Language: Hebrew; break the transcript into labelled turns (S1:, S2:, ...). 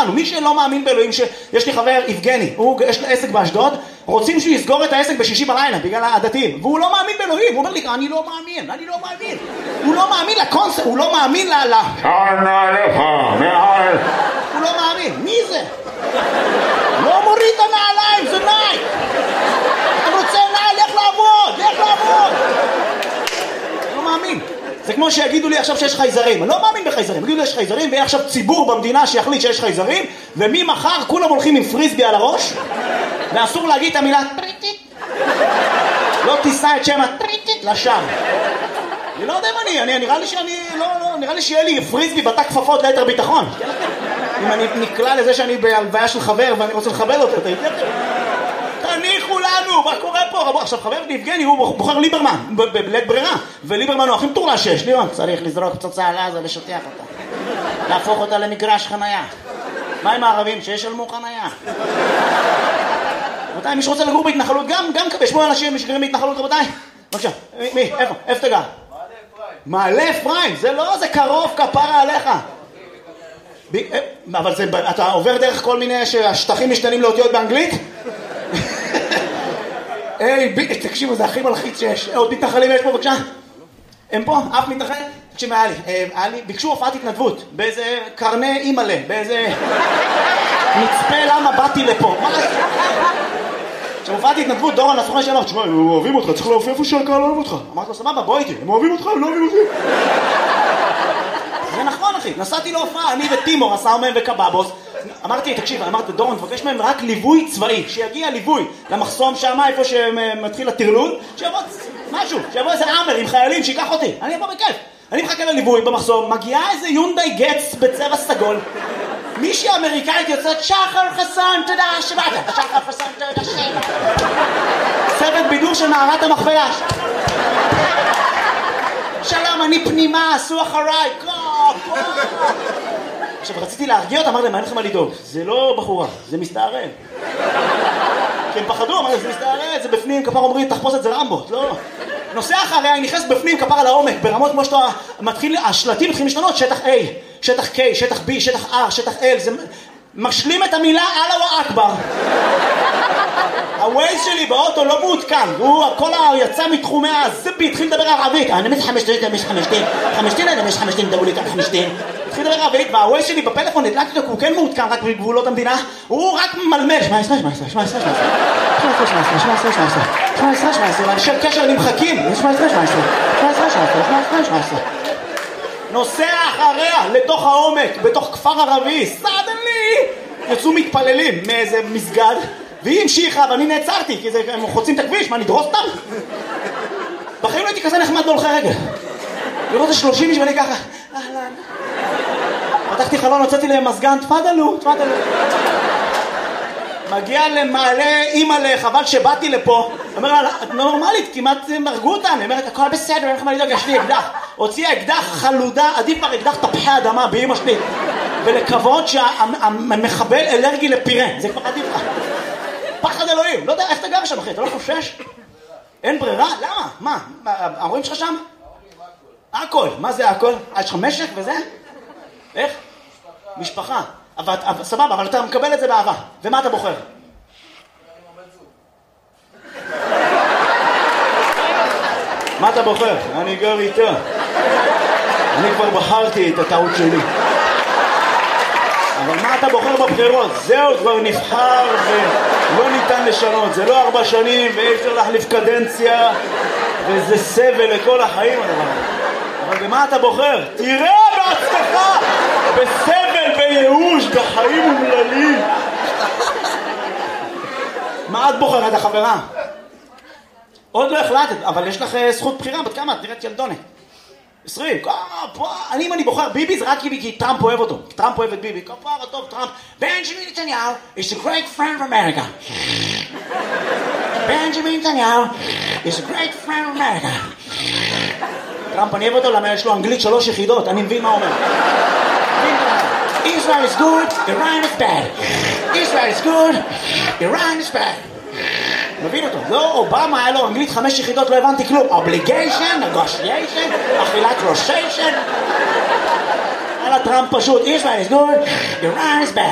S1: כולנו, מי שלא מאמין באלוהים, יש לי חבר יבגני, יש לו עסק באשדוד, רוצים שהוא יסגור את העסק בשישי בלילה בגלל הדתיים, והוא לא מאמין באלוהים, הוא אומר לי, אני לא מאמין, הוא לא מאמין לקונספט, הוא לא מאמין
S2: שנה לך, מעל.
S1: הוא לא מאמין, מי זה? לא מוריד את הנעליים, זה נייק. אתה רוצה נעל, לך לעבוד. לא מאמין. זה כמו שיגידו לי עכשיו שיש חייזרים, אני לא מאמין בחייזרים, יגידו לי שיש חייזרים, ויהיה עכשיו ציבור במדינה שיחליט שיש חייזרים, וממחר כולם הולכים עם פריסבי על הראש, ואסור להגיד את המילה טריטית. לא תישא את שם הטריטית לשם. אני לא יודע אם נראה לי שיהיה לי פריסבי בתא כפפות ליתר ביטחון. אם אני נקלע לזה שאני בהלוויה של חבר ואני רוצה לכבד אותו, תניחו לנו, מה קורה פה? עכשיו חבר יבגני הוא בוחר ליברמן בלית ברירה, וליברמן הוא הכי מטורלל שיש. ליברמן צריך לזרוק פצצה על עזה, לשטח אותה, להפוך אותה למגרש חנייה. מה עם הערבים? שישלמו חנייה. רבותיי, מי שרוצה לגור בהתנחלות גם כבי, שמונה אנשים שגרים בהתנחלות, רבותיי. בבקשה, מי? איפה תגע? מעלה אפרים, זה לא, זה קרוב, כפרה עליך. אבל אתה עובר דרך כל מיני שהשטחים משתנים לאותיות באנגלית? תקשיבו, זה הכי מלחיץ שיש. עוד מתנחלים יש פה, בבקשה? הם פה? אף מתנחל? תקשיב, היה לי, ביקשו הופעת התנדבות באיזה קרני אימאלה, באיזה מצפה למה באתי לפה. כשהופעת התנדבות, דורון הסוכן שאמר, תשמע, הם אוהבים אותך, צריך להופיע איפה שהקהל אוהב אותך. אמרתי לו, סבבה, בוא איתי, הם אוהבים אותך, הם לא אוהבים אותי. זה נכון, אחי, נסעתי להופעה, אני וטימור, הסאומר וקבאבוס. אמרתי, תקשיב, דורון, תבקש מהם רק ליווי צבאי, שיגיע ליווי למחסום שם, איפה שמתחיל הטרלול, שיבוא משהו, שיבוא איזה אמר עם חיילים, שיקח אותי, אני אבוא בכיף. אני מחכה לליווי במחסום, מגיעה איזה יונדאי גץ בצבע סגול, מישהי אמריקאית יוצאת, שחר חסון, תודה שבאת, שחר חסון, תודה שבאת. צוות בידור של מערת המכפלה. שלום, אני פנימה, עשו אחריי, עכשיו רציתי להרגיע אותה, אמר להם, מה אין לכם מה לדאוג? זה לא בחורה, זה מסתערב. כי הם פחדו, אמרו, זה מסתערב, זה בפנים, כפר אומרים, תחפוש את זה רמבו, לא. נוסע אחריה, אני נכנס בפנים, כפר על העומק, ברמות כמו שאתה מתחיל, השלטים מתחילים לשנות, שטח A, שטח K, שטח B, שטח R, שטח L, זה משלים את המילה אללה אכבר. הווייז שלי באוטו לא מעודכן, הוא הכל יצא מתחומי הזיפי, התחיל לדבר ערבית, אני מס 5 דברו לי כאן 5 התחיל לדבר ערבית, והווייז שלי בפלאפון הדלקתי אותו, הוא כן מעודכן רק בגבולות המדינה, הוא רק מלמל 17, ואנשי קשר נמחקים, 17, נוסע אחריה לתוך העומק, בתוך כפר ערבי, סדנלי, יצאו מתפללים מאיזה מסגד, והיא המשיכה, ואני נעצרתי, כי הם חוצים את הכביש, מה, נדרוס אותם? בחיים לא הייתי כזה נחמד בהולכי רגל. לראות את 30 איש ואני ככה, אהלן. פתחתי חלון, הוצאתי להם מזגן, תפדלו. מגיע למעלה אימא'לה, חבל שבאתי לפה. אומר לה, את נורמלית, כמעט מרגו אותם. היא אומרת, הכל בסדר, אין לך מה לדאוג, יש לי אקדח. הוציאה אקדח חלודה, עדיף כבר אקדח תפוחי אדמה באמא שלי. ולקוות שהמחבל אלרגי לפירה, זה כבר עדיף לך. פחד אלוהים, לא יודע איך אתה גר שם אחי, אתה לא חושש? אין ברירה? למה? מה? ההורים שלך שם? הכל, מה זה הכל? יש לך משק וזה? איך? משפחה. סבבה, אבל אתה מקבל את זה באהבה. ומה אתה בוחר? מה אתה בוחר? אני גר איתה. אני כבר בחרתי את הטעות שלי. אבל מה אתה בוחר בבחירות? זהו, כבר נבחר ולא ניתן לשנות. זה לא 4 שנים ואי אפשר להחליף קדנציה וזה סבל לכל החיים הדבר. אבל במה אתה בוחר? תראה בעצמך! בסבל, בייאוש, בחיים אומללים. מה את בוחרת, החברה? עוד לא החלטת, אבל יש לך זכות בחירה. בת כמה? את נראית ילדונת. 20. אם אני בוחר ביבי זה רק כי טראמפ אוהב אותו. טראמפ אוהב את ביבי. כפרה טוב, טראמפ. בנג'מין נתניהו is a great friend of America. בנג'מין נתניהו is a great friend of America. טראמפ אני אוהב אותו למה יש לו אנגלית 3 יחידות. אני מבין מה הוא אומר. Israel is good, Iran is bad. Israel is good, Iran is bad. מבין אותו. לא, אובמה היה לו אנגלית 5 יחידות, לא הבנתי כלום. Obligation, negotiation, אכילת ראשיישן. על הטראמפ פשוט. Israel is good, Iran is bad.